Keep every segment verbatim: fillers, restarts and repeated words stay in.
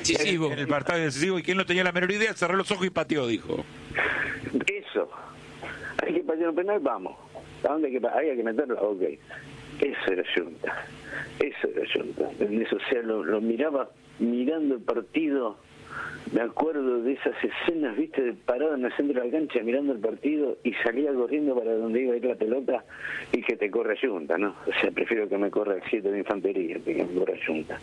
decisivo. En el partido decisivo, y quien no tenía la menor idea, cerró los ojos y pateó, dijo. Eso. Hay que patear un penal, vamos. ¿A dónde hay que, hay que meterlo? Ok. Eso era Junta. Eso era Junta. ¿Entendés? O sea, lo, lo miraba mirando el partido. Me acuerdo de esas escenas, viste, de parado en el centro de la cancha mirando el partido y salía corriendo para donde iba a ir la pelota y que te corra Junta, ¿no? O sea, prefiero que me corra el siete de infantería que me corra Junta.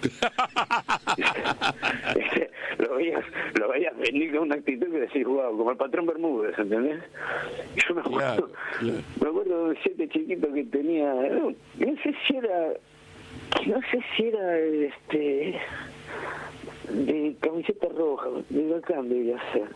lo veías lo veías venir con una actitud que decís, wow, como el patrón Bermúdez, ¿entendés? Yo me acuerdo, claro, claro. me acuerdo de un siete chiquito que tenía, no, no sé si era, no sé si era, este... de camiseta roja, de bacán debía ser.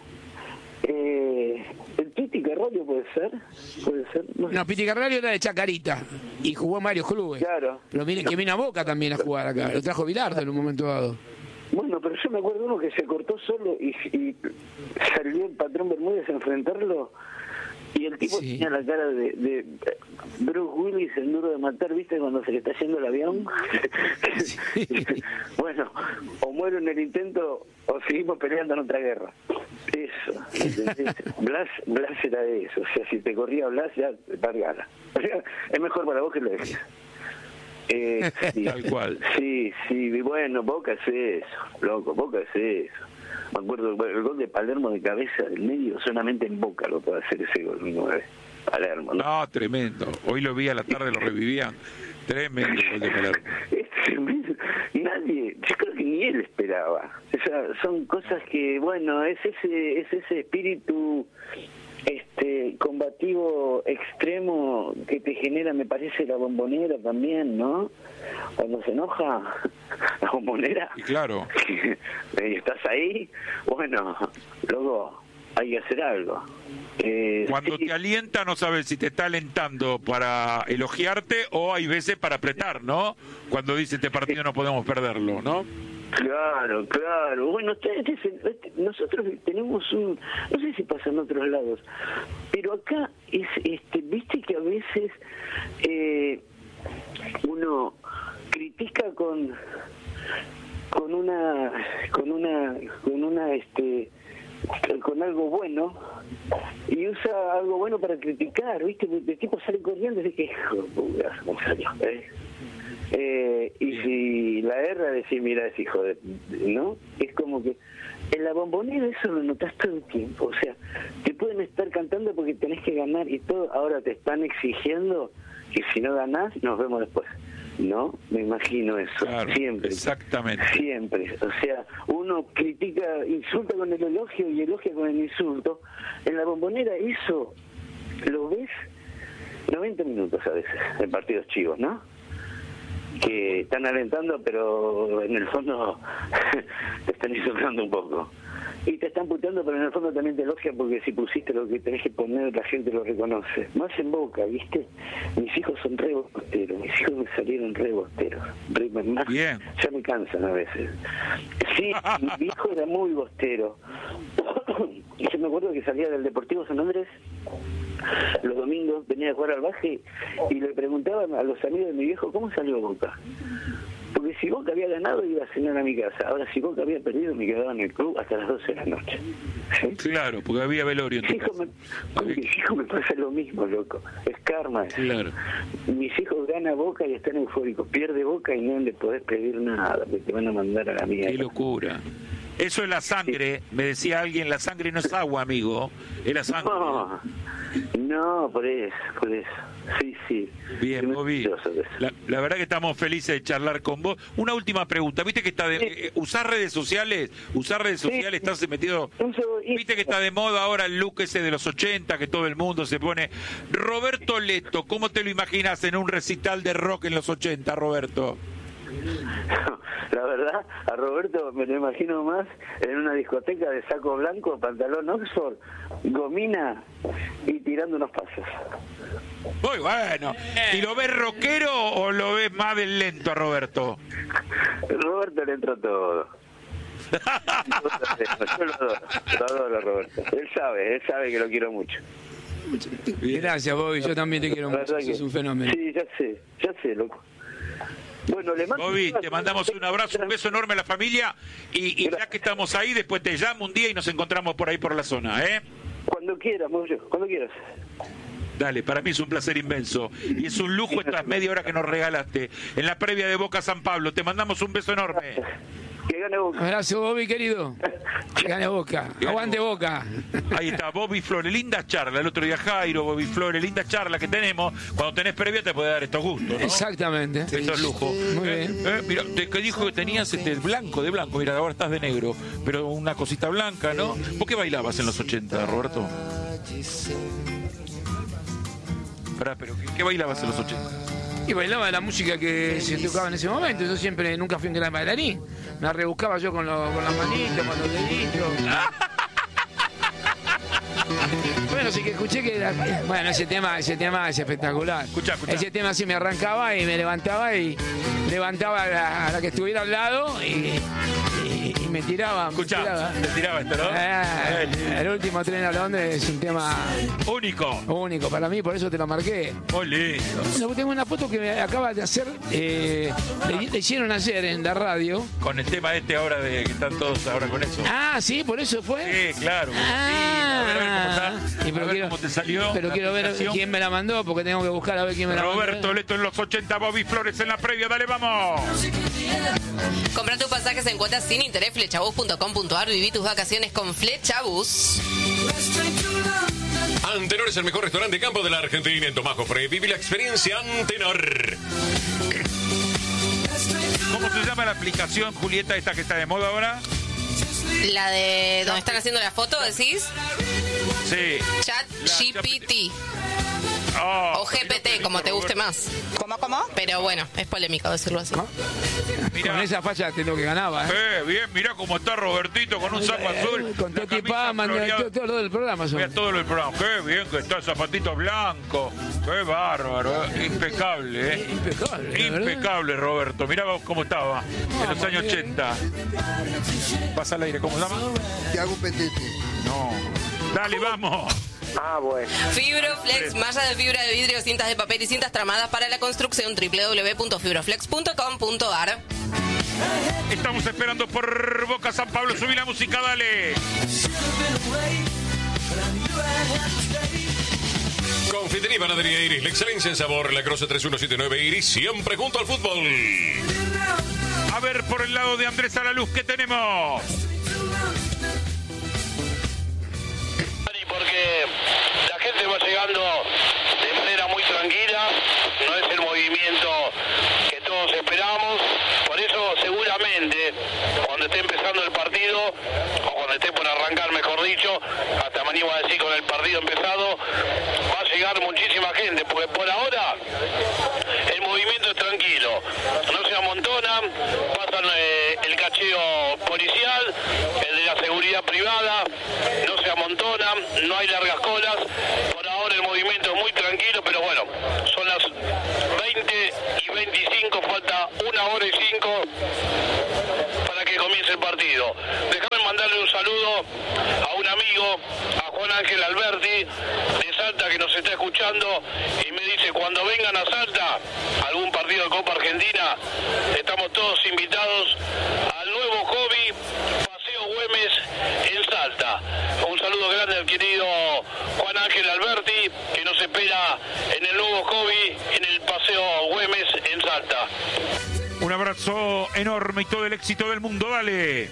Eh, el Piti Carvalho puede ser, puede ser. No, no Piti Carvalho era de Chacarita y jugó en varios clubes. Claro. Pero miren que vino a Boca también a jugar acá. Lo trajo Bilardo en un momento dado. Bueno, pero yo me acuerdo uno que se cortó solo y, y salió el patrón Bermúdez a enfrentarlo. Y el tipo sí. tenía la cara de, de Bruce Willis, el duro de matar, ¿viste? Cuando se le está yendo el avión. Sí. Bueno, o muero en el intento o seguimos peleando en otra guerra. Eso. Blas, Blas era de eso. O sea, si te corría Blas, ya largala. O sea, es mejor para vos que lo dejes. Eh, sí, Tal cual. Sí, sí. Bueno, Boca es eso, loco, Boca es eso. Me acuerdo el gol de Palermo de cabeza del medio, solamente en Boca lo puede hacer ese gol nueve. Palermo, ¿no? No, tremendo. Hoy lo vi a la tarde, lo revivían. Tremendo el gol de Palermo. Es tremendo. Nadie, yo creo que ni él esperaba. O sea, son cosas que, bueno, es ese, es ese espíritu este combativo extremo que te genera, me parece, la Bombonera también, ¿no? Cuando se enoja la Bombonera. Y claro. Y estás ahí, bueno, luego hay que hacer algo. Eh, Cuando sí. te alienta no sabes si te está alentando para elogiarte o hay veces para apretar, ¿no? Cuando dice este partido no podemos perderlo, ¿no? Claro, claro. Bueno, este, este, este, nosotros tenemos un, no sé si pasa en otros lados, pero acá es, este, viste que a veces eh, uno critica con con una con una con una este con algo bueno y usa algo bueno para criticar, viste, el tipo sale corriendo y dice que ¿cómo salió? ¿Eh? Eh, y si la erra, decir, mira, es hijo de... ¿no? Es como que en la Bombonera eso lo notas todo el tiempo. O sea, te pueden estar cantando porque tenés que ganar y todo. Ahora te están exigiendo que si no ganás, nos vemos después. ¿No? Me imagino eso. Claro, siempre. Exactamente. Siempre. O sea, uno critica, insulta con el elogio y elogia con el insulto. En la Bombonera eso lo ves noventa minutos a veces, en partidos chivos, ¿no? Que están alentando, pero en el fondo te están insultando un poco. Y te están puteando, pero en el fondo también te elogian porque si pusiste lo que tenés que poner, la gente lo reconoce. Más en Boca, ¿viste? Mis hijos son re bosteros, mis hijos me salieron re bosteros. Re, más, Bien. Ya me cansan a veces. Sí, mi hijo era muy bostero. Y yo me acuerdo que salía del Deportivo San Andrés los domingos, venía a jugar al baje y le preguntaban a los amigos de mi viejo cómo salió Boca, porque si Boca había ganado iba a cenar a mi casa, ahora si Boca había perdido me quedaba en el club hasta las doce de la noche. ¿Sí? Claro, porque había velorio en tu hijo casa. Me, con mis hijos me pasa lo mismo, loco, es karma. Claro. Mis hijos ganan Boca y están eufóricos, pierde Boca y no le podés pedir nada porque te van a mandar a la mierda. Qué locura. Eso es la sangre, me decía alguien, la sangre no es agua, amigo, es la sangre. No, no, por eso, por eso. Sí, sí. Bien, Bobby. La, la verdad que estamos felices de charlar con vos. Una última pregunta, ¿viste que está de... Eh, usar redes sociales? Usar redes sociales, sí. Estás metido... ¿Viste que está de moda ahora el look ese de los ochenta, que todo el mundo se pone? Roberto Leto, ¿cómo te lo imaginas en un recital de rock en los ochenta, Roberto? La verdad, a Roberto me lo imagino más en una discoteca de saco blanco, pantalón Oxford, gomina y tirando unos pasos. Muy bueno. ¿Y lo ves rockero o lo ves más del lento a Roberto? Roberto le entró todo. Yo lo adoro, lo adoro, Roberto. Él sabe, él sabe que lo quiero mucho. Gracias, Bobby, yo también te quiero mucho, que... sos un fenómeno. Sí, ya sé, ya sé, loco. Bueno, le mando Bobby, te mandamos un abrazo, un beso enorme a la familia y, y ya que estamos ahí, después te llamo un día y nos encontramos por ahí por la zona, ¿eh? Cuando quieras, Mauricio, cuando quieras. Dale, para mí es un placer inmenso y es un lujo estas media hora que nos regalaste en la previa de Boca San Pablo. Te mandamos un beso enorme. Que gane Boca. Abrazo, Bobby, querido. Que gane Boca. Que gane Aguante Boca. Ahí está, Bobby Flores, linda charla. El otro día Jairo, Bobby Flores, linda charla que tenemos. Cuando tenés previa te puede dar estos gustos, ¿no? Exactamente. Eso es lujo. Muy Eh, bien. eh, mira, te, que dijo que tenías este blanco, de blanco. Mira, ahora estás de negro. Pero una cosita blanca, ¿no? ¿Vos qué bailabas en los ochenta, Roberto? Pará, pero ¿qué, qué bailabas en los ochenta? Y bailaba la música que se tocaba en ese momento. Yo siempre, nunca fui un gran bailarín. Me rebuscaba yo con, lo, con las manitos, con los deditos. Bueno, sí que escuché que era, bueno, ese tema, ese tema es espectacular. Escuchá, escuchá. Ese tema sí me arrancaba y me levantaba y levantaba a la, a la que estuviera al lado y, y, y me tiraba. Me Escuchá, tiraba. te tiraba esto, ¿no? Eh, el último tren a Londres es un tema Único. único para mí, por eso te lo marqué. Muy lindo. No, tengo una foto que me acaba de hacer, eh, le, le hicieron ayer en la radio. Con el tema este ahora de que están todos ahora con eso. Ah, sí, por eso fue. Sí, claro. Sí, Ah, a ver, a ver cómo está. y pero a ver quiero, cómo te salió. Pero la quiero ver aplicación. quién me la mandó, porque tengo que buscar a ver quién me la Roberto mandó. Leto en los ochenta, Bobby Flores en la previa. Dale, vamos. Compra tus pasajes en cuotas sin interés, flechabús punto com punto ar. Viví tus vacaciones con Flechabús. Antenor es el mejor restaurante de campo de la Argentina. En Tomajo Frey, viví la experiencia Antenor. ¿Cómo se llama la aplicación, Julieta, esta que está de moda ahora? La de donde están haciendo la foto, decís. Sí. Chat La G P T. Oh, O G P T, como te guste más. ¿Cómo, cómo? Pero bueno, es polémico decirlo así. Mirá. Con esa facha te lo que ganaba. ¿eh? Eh, bien, mirá cómo está Robertito con un saco azul. Con la Toti camisa Paman, floreada. todo, todo lo del programa. Son. Mira todo lo del programa. Qué bien que está el zapatito blanco. Qué bárbaro. eh. Impecable, ¿eh? Impecable. la verdad. Impecable, Roberto. Mirá vos cómo estaba en los años ochenta. Pasa al aire, ¿cómo se llama? Te hago un petete. No. Dale, vamos. Ah, bueno. Fibroflex, malla de fibra de vidrio, cintas de papel y cintas tramadas para la construcción. doble u doble u doble u punto fibroflex punto com punto ar. Estamos esperando por Boca San Pablo. Subí la música, dale. Confitería y Panadería Iris, la excelencia en sabor. La Croce tres uno siete nueve Iris, siempre junto al fútbol. A ver, por el lado de Andrés Alaluz, ¿qué tenemos? Porque la gente va llegando de manera muy tranquila, no es el movimiento que todos esperamos, por eso seguramente cuando esté empezando el partido, o cuando esté por arrancar mejor dicho, hasta me animo a decir con el partido empezado, va a llegar muchísima gente, porque por ahora el movimiento es tranquilo, no se amontonan, pasan eh, el cacheo policial, el de la seguridad privada, no se amontonan, no hay largas colas, por ahora el movimiento es muy tranquilo, pero bueno, son las veinte y veinticinco, falta una hora y cinco para que comience el partido. Déjame mandarle un saludo a un amigo, a Juan Ángel Alberti, de Salta, que nos está escuchando y me dice, cuando vengan a Salta, algún partido de Copa Argentina, estamos todos invitados al nuevo hobby Paseo Güemes en Salta. Un saludo grande al querido Juan Ángel Alberti, que nos espera en el nuevo hobby en el Paseo Güemes en Salta. Un abrazo enorme y todo el éxito del mundo, dale.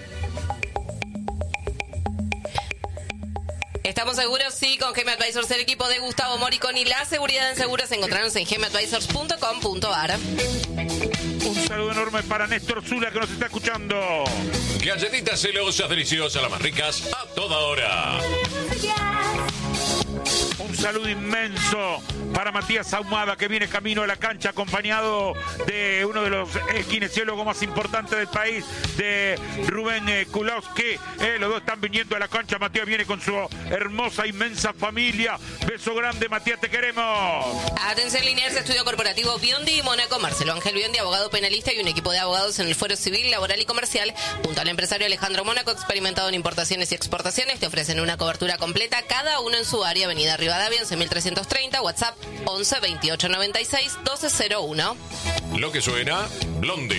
Estamos seguros, sí, con Geme Advisors, el equipo de Gustavo Moricón y la seguridad en seguros. Encontrarnos en geme advisors punto com punto ar. Un saludo enorme para Néstor Zula, que nos está escuchando. Galletitas celosas, deliciosas, las más ricas, a toda hora. Un saludo inmenso para Matías Ahumada, que viene camino a la cancha acompañado de uno de los eh, kinesiólogos más importantes del país, de Rubén eh, Kulowski. Eh, los dos están viniendo a la cancha. Matías viene con su hermosa, inmensa familia. Beso grande, Matías, te queremos. Atención, Liniers, Estudio Corporativo Biondi y Mónaco. Marcelo Ángel Biondi, abogado penalista y un equipo de abogados en el fuero civil, laboral y comercial. Junto al empresario Alejandro Mónaco, experimentado en importaciones y exportaciones, te ofrecen una cobertura completa, cada uno en su área. Avenida Rivadavia Italia once mil trescientos treinta, WhatsApp once veintiocho noventa y seis doce cero uno. Lo que suena, Blondie.